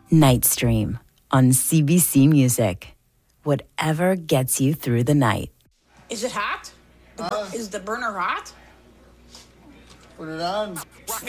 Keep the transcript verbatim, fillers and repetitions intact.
Night Stream on C B C Music. Whatever gets you through the night. Is it hot? The bur- Uh. is the burner hot? Put it on.